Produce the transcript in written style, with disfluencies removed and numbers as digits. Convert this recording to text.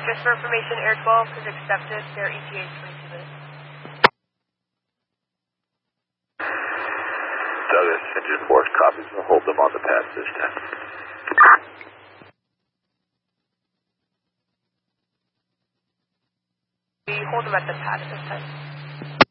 Just for information, Air 12 has accepted their ETA 22 minutes. Douglas, engine 4 copies. We'll hold them on the pass this time. We hold them at the pad at this time.